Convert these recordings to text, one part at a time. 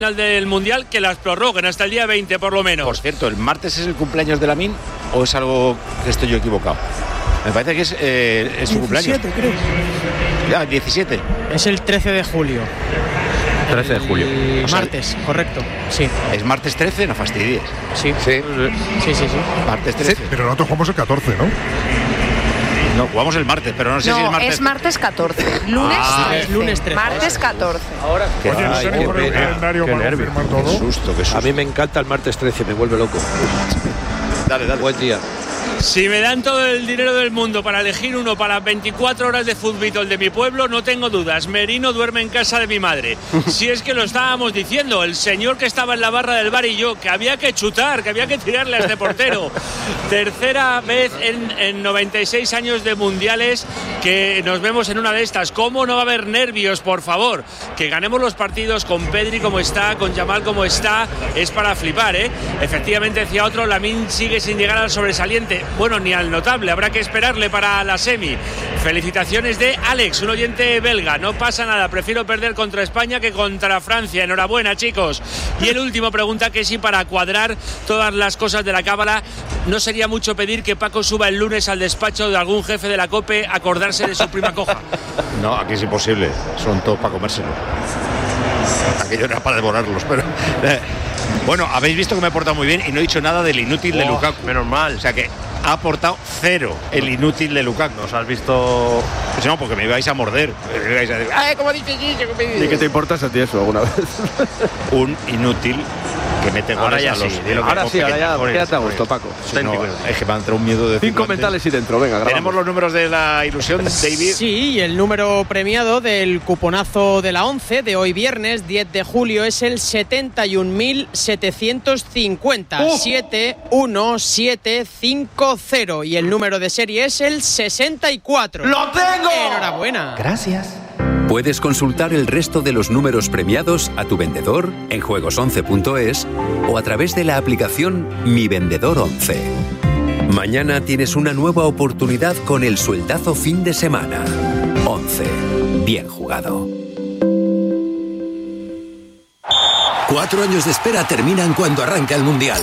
del Mundial que las prorroguen hasta el día 20 por lo menos. Por cierto, ¿el martes es el cumpleaños de Lamine o es algo que estoy yo equivocado? Me parece que es su cumpleaños. 17, creo. Ya, 17. Es el 13 de julio. 13 de julio. Martes, correcto. Sí. ¿Es martes 13? No fastidies. Sí. Sí. Martes 13. Sí, pero nosotros jugamos el 14, ¿no? No, jugamos el martes, pero no sé si es martes. Es martes 14. Lunes 13. Es lunes 13. Martes 14. Oye, ¿no tenéis por el calendario para confirmar todo? Qué susto. A mí me encanta el martes 13, me vuelve loco. Dale. Buen día. Si me dan todo el dinero del mundo para elegir uno para 24 horas de fútbol de mi pueblo, no tengo dudas. Merino duerme en casa de mi madre. Si es que lo estábamos diciendo, el señor que estaba en la barra del bar y yo, que había que chutar, que había que tirarle a este portero. Tercera vez en 96 años de mundiales que nos vemos en una de estas. ¿Cómo no va a haber nervios, por favor? Que ganemos los partidos con Pedri como está, con Yamal como está, es para flipar, ¿eh? Efectivamente, decía otro, Lamine sigue sin llegar al sobresaliente. Bueno, ni al notable, habrá que esperarle para la semi. Felicitaciones de Alex, un oyente belga. No pasa nada, prefiero perder contra España que contra Francia. Enhorabuena, chicos. Y el último pregunta que si para cuadrar todas las cosas de la cábala, ¿no sería mucho pedir que Paco suba el lunes al despacho de algún jefe de la COPE a acordarse de su prima coja? No, aquí es imposible. Son todos para comérselo. Aquello era para devorarlos, pero... Bueno, habéis visto que me he portado muy bien y no he dicho nada del inútil de Lukaku. Menos mal. O sea que ha aportado 0 el inútil de Lukaku. ¿Nos has visto? Pues no, porque me ibais a morder. Me ibais a decir, ¡ay, cómo dice Gigi! ¿Y qué te importas a ti eso alguna vez? Un inútil que mete goles a los... Ahora ya, quédate a gusto, Paco. Si no, es que me ha entrado un miedo de... 5 mentales y dentro, venga, grabamos. ¿Tenemos los números de la ilusión, David? Sí, y el número premiado del cuponazo de la 11 de hoy viernes 10 de julio es el 71.750. 71750. Y el número de serie es el 64. ¡Lo tengo! ¡Enhorabuena! Gracias. Puedes consultar el resto de los números premiados a tu vendedor en juegos11.es o a través de la aplicación Mi Vendedor 11. Mañana tienes una nueva oportunidad con el sueldazo fin de semana. 11. Bien jugado. 4 años de espera terminan cuando arranca el Mundial.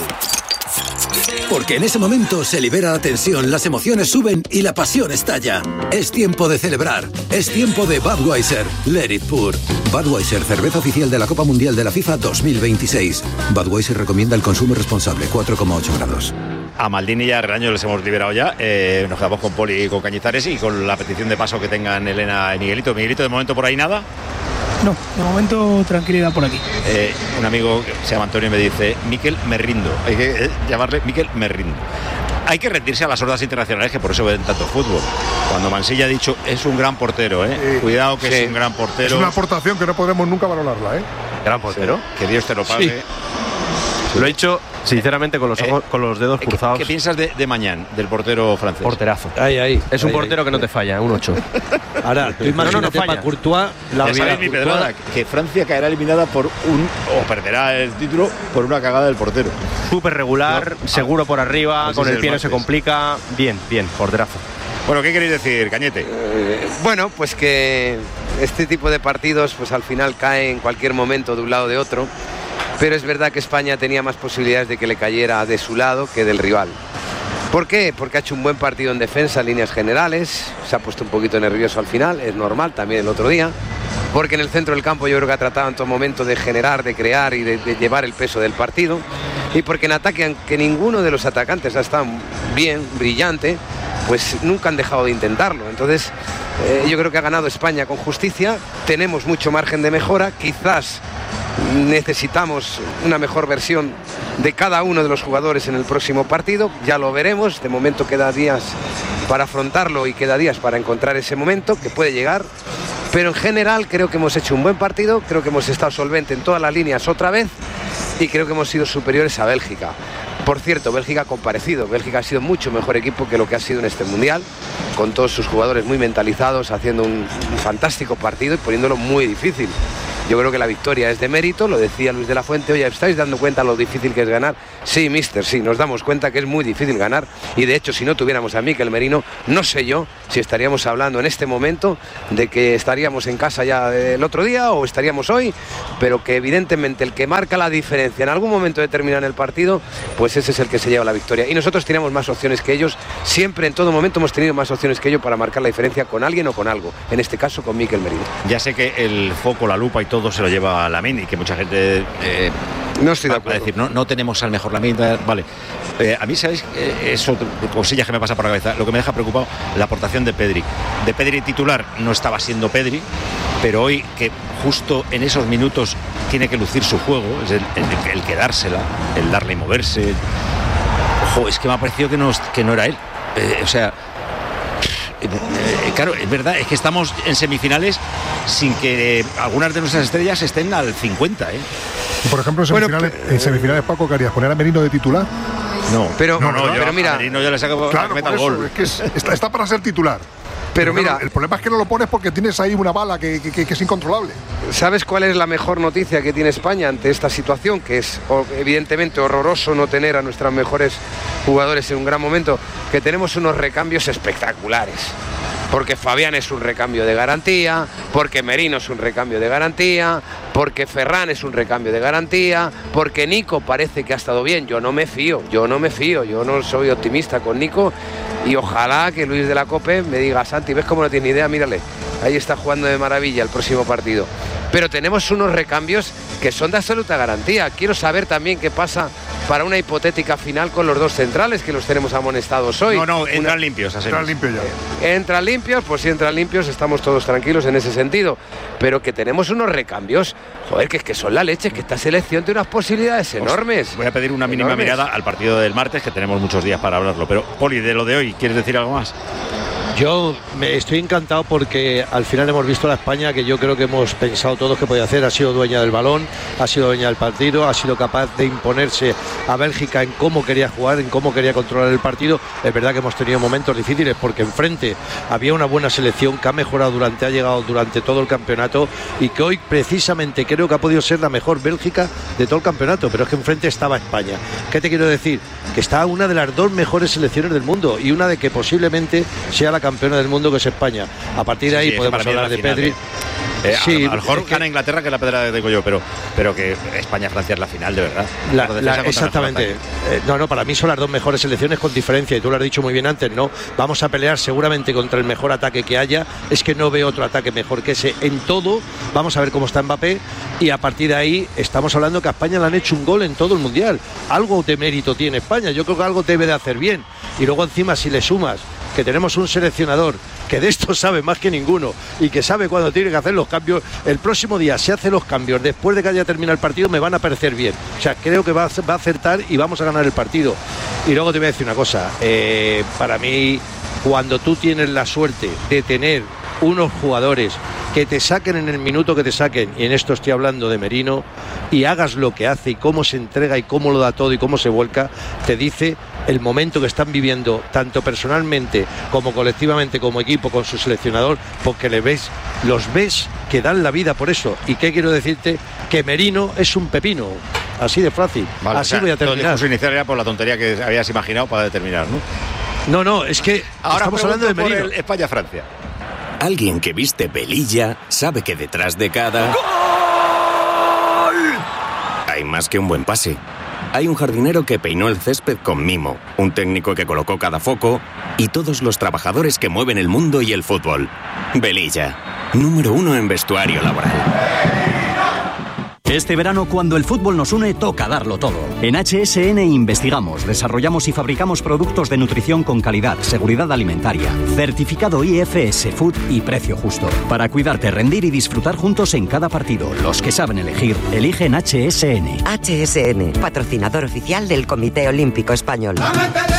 Porque en ese momento se libera la tensión, las emociones suben y la pasión estalla. Es tiempo de celebrar. Es tiempo de Budweiser. Let it pour. Budweiser, cerveza oficial de la Copa Mundial de la FIFA 2026. Budweiser recomienda el consumo responsable, 4,8 grados. A Maldini y a Reaño les hemos liberado ya. Nos quedamos con Poli y con Cañizares y con la petición de paso que tengan Elena y Miguelito. Miguelito, de momento por ahí nada. No, de momento tranquilidad por aquí. Un amigo que se llama Antonio me dice, Miquel, me rindo. Hay que llamarle Miquel, me rindo. Hay que rendirse a las hordas internacionales, que por eso ven tanto fútbol. Cuando Mansilla ha dicho, es un gran portero, cuidado que es un gran portero. Es una aportación que no podremos nunca valorarla, Gran portero. Sí. Que Dios te lo pague. Sí. Lo he hecho sinceramente con los ojos, con los dedos cruzados. ¿Qué piensas de Mañán, del portero francés? Porterazo. Ahí. Es un portero que no te falla, un 8. Ahora, tú imagínate para Courtois mi pedrada, que Francia caerá eliminada o perderá el título por una cagada del portero. Súper regular, seguro por arriba, con el pie no se complica. Bien, porterazo. Bueno, ¿qué queréis decir, Cañete? Bueno, pues que este tipo de partidos pues al final cae en cualquier momento de un lado o de otro. Pero es verdad que España tenía más posibilidades de que le cayera de su lado que del rival. ¿Por qué? Porque ha hecho un buen partido en defensa en líneas generales, se ha puesto un poquito nervioso al final, es normal, también el otro día. Porque en el centro del campo yo creo que ha tratado en todo momento de generar, de crear y de llevar el peso del partido. Y porque en ataque, aunque ninguno de los atacantes ha estado bien, brillante, pues nunca han dejado de intentarlo. Entonces yo creo que ha ganado España con justicia, tenemos mucho margen de mejora, quizás necesitamos una mejor versión de cada uno de los jugadores en el próximo partido, ya lo veremos, de momento queda días para afrontarlo y queda días para encontrar ese momento que puede llegar, pero en general creo que hemos hecho un buen partido, creo que hemos estado solvente en todas las líneas otra vez y creo que hemos sido superiores a Bélgica. Por cierto, Bélgica ha comparecido, Bélgica ha sido mucho mejor equipo que lo que ha sido en este Mundial, con todos sus jugadores muy mentalizados, haciendo un fantástico partido y poniéndolo muy difícil. Yo creo que la victoria es de mérito, lo decía Luis de la Fuente. Oye, ¿estáis dando cuenta lo difícil que es ganar? Sí, mister, sí, nos damos cuenta que es muy difícil ganar, y de hecho si no tuviéramos a Mikel Merino, no sé yo si estaríamos hablando en este momento de que estaríamos en casa ya el otro día o estaríamos hoy, pero que evidentemente el que marca la diferencia en algún momento determinado en el partido, pues ese es el que se lleva la victoria. Y nosotros teníamos más opciones que ellos, siempre en todo momento hemos tenido más opciones que ellos para marcar la diferencia con alguien o con algo, en este caso con Mikel Merino. Ya sé que el foco, la lupa y todo se lo lleva a Lamine, y que mucha gente no estoy de acuerdo. Va a decir, no tenemos al mejor Lamine, vale. A mí, ¿sabéis? Es otra cosilla que me pasa por la cabeza. Lo que me deja preocupado, la aportación de Pedri. De Pedri titular no estaba siendo Pedri, pero hoy que justo en esos minutos tiene que lucir su juego, es el que dársela, el darle y moverse. Ojo, es que me ha parecido que no era él. Claro, es verdad, es que estamos en semifinales sin que algunas de nuestras estrellas estén al 50, ¿eh? Por ejemplo, en semifinales, Paco, ¿qué harías? ¿Poner a Merino de titular? No, pero mira, a Merino yo le saco claro, meta el gol. Es que está para ser titular. Pero mira, claro, el problema es que no lo pones porque tienes ahí una bala que es incontrolable. ¿Sabes cuál es la mejor noticia que tiene España ante esta situación? Que es evidentemente horroroso no tener a nuestros mejores jugadores en un gran momento, que tenemos unos recambios espectaculares. Porque Fabián es un recambio de garantía, porque Merino es un recambio de garantía, porque Ferran es un recambio de garantía, porque Nico parece que ha estado bien. Yo no me fío, yo no soy optimista con Nico, y ojalá que Luis de la Cope me diga: Santi, ¿ves cómo no tiene idea? Mírale, ahí está jugando de maravilla el próximo partido. Pero tenemos unos recambios que son de absoluta garantía. Quiero saber también qué pasa para una hipotética final con los dos centrales, que los tenemos amonestados hoy. No, entran limpios. Entran limpios ya. Entran limpios, pues si entran limpios estamos todos tranquilos en ese sentido. Pero que tenemos unos recambios, joder, que es que son la leche, que esta selección tiene unas posibilidades enormes. Voy a pedir una mínima mirada al partido del martes, que tenemos muchos días para hablarlo. Pero, Poli, de lo de hoy, ¿quieres decir algo más? Yo estoy encantado porque al final hemos visto a la España que yo creo que hemos pensado todos que podía hacer. Ha sido dueña del balón, ha sido dueña del partido, ha sido capaz de imponerse a Bélgica en cómo quería jugar, en cómo quería controlar el partido. Es verdad que hemos tenido momentos difíciles porque enfrente había una buena selección que ha mejorado ha llegado durante todo el campeonato, y que hoy precisamente creo que ha podido ser la mejor Bélgica de todo el campeonato, pero es que enfrente estaba España. ¿Qué te quiero decir? Que está una de las dos mejores selecciones del mundo, y una de que posiblemente sea la campeona del mundo, que es España. A partir de ahí podemos hablar de Pedri. Sí, a lo mejor gana Inglaterra, que es la pedra que digo yo, pero que España-Francia es la final, de verdad. Exactamente. Para mí son las dos mejores selecciones con diferencia, y tú lo has dicho muy bien antes, ¿no? Vamos a pelear seguramente contra el mejor ataque que haya. Es que no veo otro ataque mejor que ese en todo. Vamos a ver cómo está Mbappé, y a partir de ahí estamos hablando que a España le han hecho un gol en todo el Mundial. Algo de mérito tiene España, yo creo que algo debe de hacer bien. Y luego encima, si le sumas que tenemos un seleccionador que de esto sabe más que ninguno y que sabe cuándo tiene que hacer los cambios, el próximo día se hace los cambios después de que haya terminado el partido, me van a parecer bien. O sea, creo que va a acertar y vamos a ganar el partido. Y luego te voy a decir una cosa, para mí, cuando tú tienes la suerte de tener unos jugadores que te saquen en el minuto que te saquen, y en esto estoy hablando de Merino, y hagas lo que hace y cómo se entrega y cómo lo da todo y cómo se vuelca, te dice el momento que están viviendo, tanto personalmente como colectivamente, como equipo, con su seleccionador, porque los ves que dan la vida por eso. ¿Y qué quiero decirte? Que Merino es un pepino, así de fácil. Vale, así voy a terminar. Su inicial era por la tontería que habías imaginado para determinar, ¿no? No, es que ahora estamos hablando de Merino. España-Francia. Alguien que viste velilla sabe que detrás de cada ¡gol! Hay más que un buen pase. Hay un jardinero que peinó el césped con mimo, un técnico que colocó cada foco y todos los trabajadores que mueven el mundo y el fútbol. Velilla, número 1 en vestuario laboral. Este verano, cuando el fútbol nos une, toca darlo todo. En HSN investigamos, desarrollamos y fabricamos productos de nutrición con calidad, seguridad alimentaria, certificado IFS Food y precio justo. Para cuidarte, rendir y disfrutar juntos en cada partido. Los que saben elegir, eligen HSN. HSN, patrocinador oficial del Comité Olímpico Español.